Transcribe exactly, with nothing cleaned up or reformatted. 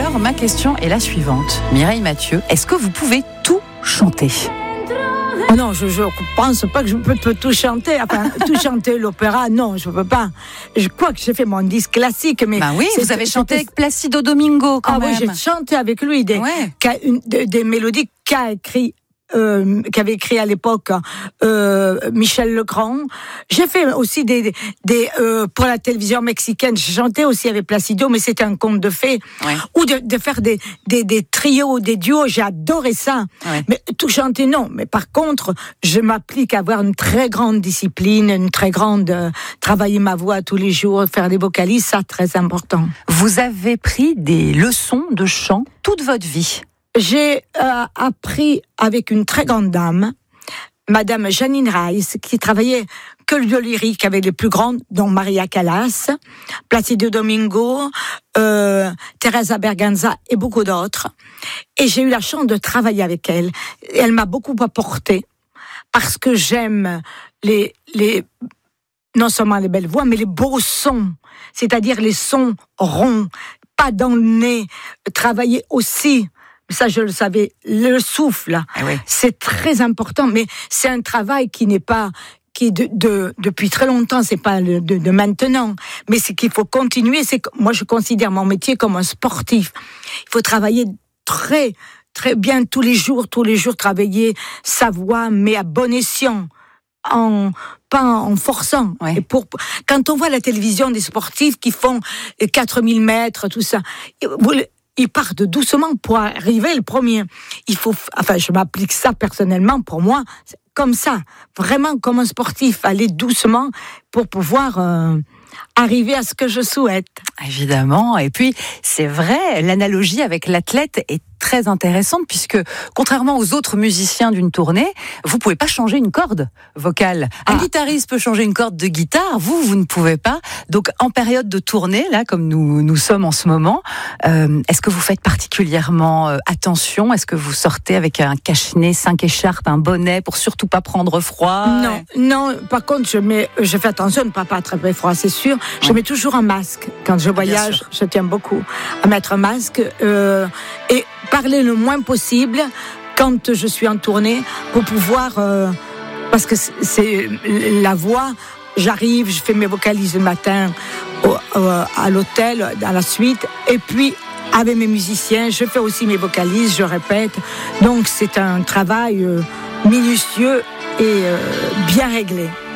Alors, ma question est la suivante. Mireille Mathieu, est-ce que vous pouvez tout chanter ? Oh non, je ne pense pas que je peux, peux tout chanter. Enfin, tout chanter l'opéra, non, je ne peux pas. Je crois que j'ai fait mon disque classique, mais... Bah oui, vous avez chanté avec Placido Domingo, quand ah même. Ah oui, j'ai chanté avec lui des, ouais. une, des, des mélodies qu'a écrit... Euh, qu'avait écrit à l'époque euh, Michel Legrand. J'ai fait aussi des, des euh, pour la télévision mexicaine. J'ai chanté aussi avec Placido, mais c'était un conte de fées. Ouais. Ou de, de faire des, des, des trios, des duos. J'ai adoré ça. Ouais. Mais tout chanter, non. Mais par contre, je m'applique à avoir une très grande discipline, une très grande euh, travailler ma voix tous les jours, faire des vocalises, ça très important. Vous avez pris des leçons de chant toute votre vie. J'ai euh, appris avec une très grande dame, Madame Janine Rice, qui travaillait que le lyrique avec les plus grandes, dont Maria Callas, Placido Domingo, euh, Teresa Berganza et beaucoup d'autres. Et j'ai eu la chance de travailler avec elle. Et elle m'a beaucoup apporté parce que j'aime les, les, non seulement les belles voix, mais les beaux sons, c'est-à-dire les sons ronds, pas dans le nez, travailler aussi. Ça, je le savais, le souffle, ah oui. c'est très important, mais c'est un travail qui n'est pas, qui est de, de, depuis très longtemps, c'est pas de, de maintenant, mais c'est qu'il faut continuer. C'est, moi, je considère mon métier comme un sportif. Il faut travailler très, très bien tous les jours, tous les jours, travailler sa voix, mais à bon escient. En, pas en forçant. Ouais. Et pour, quand on voit la télévision des sportifs qui font quatre mille mètres, tout ça, vous, ils partent doucement pour arriver le premier. Il faut, enfin, je m'applique ça personnellement pour moi, comme ça, vraiment comme un sportif, aller doucement pour pouvoir euh, arriver à ce que je souhaite. Évidemment, et puis c'est vrai, l'analogie avec l'athlète est très intéressante puisque contrairement aux autres musiciens d'une tournée, vous pouvez pas changer une corde vocale. Un ah. guitariste peut changer une corde de guitare, vous vous ne pouvez pas. Donc en période de tournée, là comme nous nous sommes en ce moment, euh, est-ce que vous faites particulièrement euh, attention ? Est-ce que vous sortez avec un cache-nez, cinq écharpes, un bonnet pour surtout pas prendre froid ? Non, non. Par contre, je mets, je fais attention de ne pas, pas attraper froid, c'est sûr. Je ouais. mets toujours un masque quand je voyage. Je tiens beaucoup à mettre un masque euh, et parler le moins possible quand je suis en tournée pour pouvoir euh, parce que c'est la voix. J'arrive, je fais mes vocalises le matin au, euh, à l'hôtel, à la suite, et puis avec mes musiciens, je fais aussi mes vocalises, je répète. Donc c'est un travail euh, minutieux et euh, bien réglé.